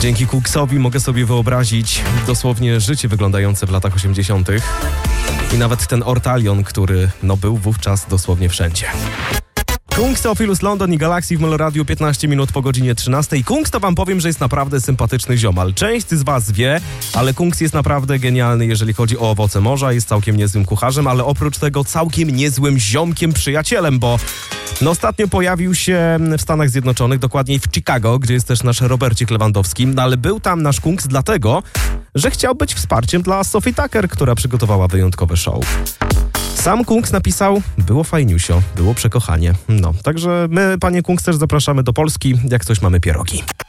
Dzięki Cooksowi mogę sobie wyobrazić dosłownie życie wyglądające w latach 80. i nawet ten ortalion, który był wówczas dosłownie wszędzie. Kungs, Theophilus London i Galaxy w Meloradiu 15 minut po godzinie 13. Kungs to wam powiem, że jest naprawdę sympatyczny ziomal. Część z was wie, ale Kungs jest naprawdę genialny, jeżeli chodzi o owoce morza. Jest całkiem niezłym kucharzem, ale oprócz tego całkiem niezłym ziomkiem, przyjacielem, bo ostatnio pojawił się w Stanach Zjednoczonych, dokładniej w Chicago, gdzie jest też nasz Robercik Lewandowski, ale był tam nasz Kungs dlatego, że chciał być wsparciem dla Sophie Tucker, która przygotowała wyjątkowe show. Sam Kungs napisał, było fajniusio, było przekochanie. Także my, panie Kungs, też zapraszamy do Polski, jak coś mamy pierogi.